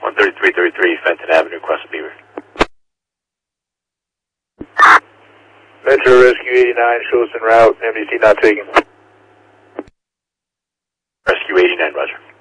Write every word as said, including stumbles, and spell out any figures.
one thirty-three thirty-three, Fenton Avenue, Crescent Beaver. Metro Rescue eighty-nine, show us en route, M D C not taken. Rescue eighty-nine, roger.